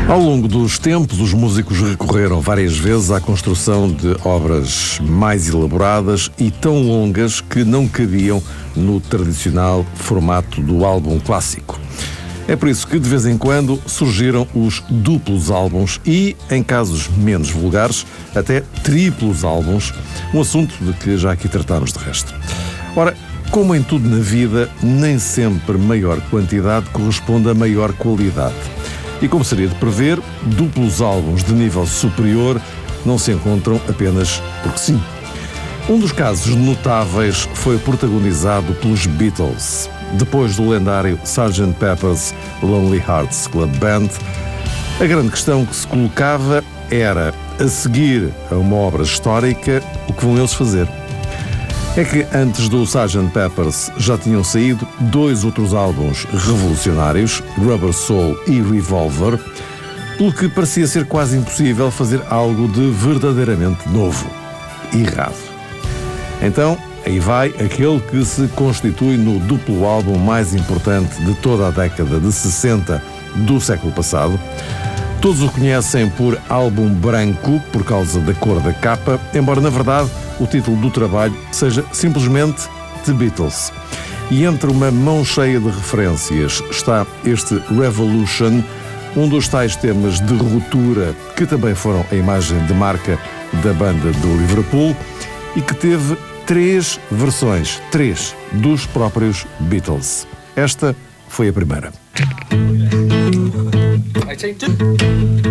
Ao longo dos tempos, os músicos recorreram várias vezes à construção de obras mais elaboradas e tão longas que não cabiam no tradicional formato do álbum clássico. É por isso que, de vez em quando, surgiram os duplos álbuns e, em casos menos vulgares, até triplos álbuns, um assunto de que já aqui tratámos de resto. Ora, como em tudo na vida, nem sempre maior quantidade corresponde a maior qualidade. E como seria de prever, duplos álbuns de nível superior não se encontram apenas porque sim. Um dos casos notáveis foi protagonizado pelos Beatles. Depois do lendário Sgt. Pepper's Lonely Hearts Club Band, a grande questão que se colocava era, a seguir a uma obra histórica, o que vão eles fazer? É que antes do Sgt. Pepper's já tinham saído dois outros álbuns revolucionários, Rubber Soul e Revolver, pelo que parecia ser quase impossível fazer algo de verdadeiramente novo. Errado. Então, aí vai aquele que se constitui no duplo álbum mais importante de toda a década de 60 do século passado. Todos o conhecem por álbum branco, por causa da cor da capa, embora, na verdade, o título do trabalho seja simplesmente The Beatles. E entre uma mão cheia de referências está este Revolution, um dos tais temas de ruptura que também foram a imagem de marca da banda do Liverpool e que teve três versões, dos próprios Beatles. Esta foi a primeira.